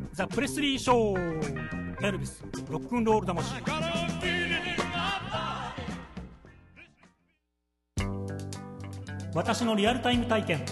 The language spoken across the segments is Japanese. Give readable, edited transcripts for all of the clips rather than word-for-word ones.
ザ・プレスリーショー。エルビスロックンロール魂。私のリアルタイム体験。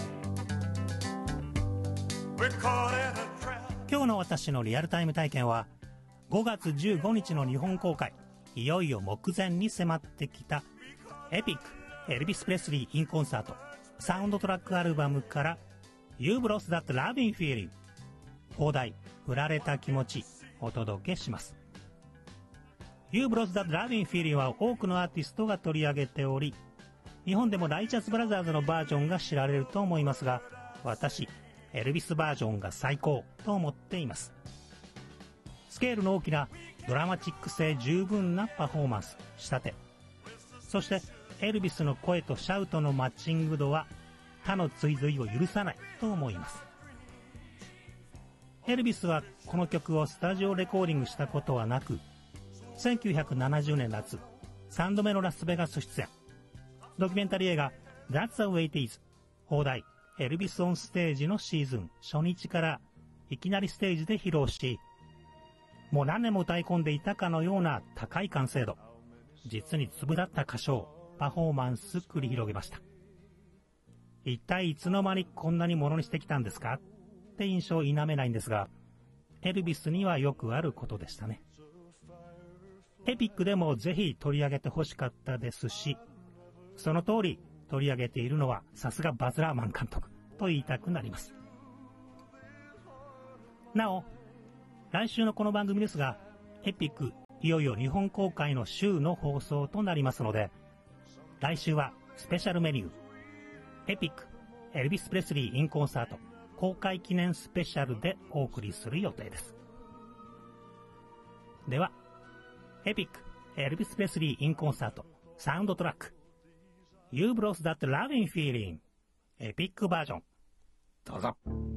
今日の私のリアルタイム体験は5月15日の日本公開、いよいよ目前に迫ってきたエピックエルビス・プレスリー・イン・コンサートサウンドトラックアルバムからYou've Lost That Loving Feeling、 放題振られた気持ちお届けします。 You've Lost That Loving Feeling は多くのアーティストが取り上げており、日本でもライチャスブラザーズのバージョンが知られると思いますが、私エルビスバージョンが最高と思っています。スケールの大きなドラマチック性十分なパフォーマンス仕立て、そしてエルビスの声とシャウトのマッチング度は他の追随を許さないと思います。エルビスはこの曲をスタジオレコーディングしたことはなく、1970年夏3度目のラスベガス出演、ドキュメンタリー映画 That's the Way It Is、 放題エルビスオンステージのシーズン初日からいきなりステージで披露し、もう何年も歌い込んでいたかのような高い完成度、実に粒立った歌唱パフォーマンス繰り広げました。一体いつの間にこんなにものにしてきたんですかって印象を否めないんですが、エルビスにはよくあることでしたね。エピックでもぜひ取り上げてほしかったですし、その通り取り上げているのはさすがバズ・ラーマン監督と言いたくなります。なお、来週のこの番組ですが、エピックいよいよ日本公開の週の放送となりますので、来週はスペシャルメニューエピックエルビス・プレスリー・イン・コンサート公開記念スペシャルでお送りする予定です。では、エピックエルビス・プレスリー・イン・コンサートサウンドトラック You've Lost That Loving Feeling エピックバージョン、どうぞ。